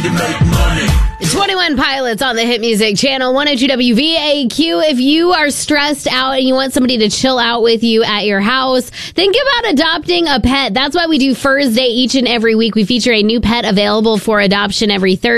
to make money. 21 Pilots on the Hit Music Channel 102 WVAQ. If you are stressed out and you want somebody to chill out with you at your house, think about adopting a pet. That's why we do Thursday each and every week. We feature a new pet available for adoption every Thursday.